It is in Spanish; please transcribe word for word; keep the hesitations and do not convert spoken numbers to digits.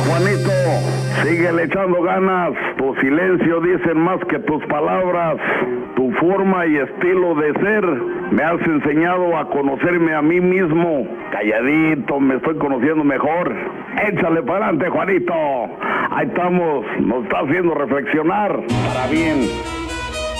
Juanito, síguele echando ganas. Tu silencio dicen más que tus palabras. Tu forma y estilo de ser me has enseñado a conocerme a mí mismo. Calladito, me estoy conociendo mejor. Échale para adelante, Juanito. Ahí estamos, nos está haciendo reflexionar para bien.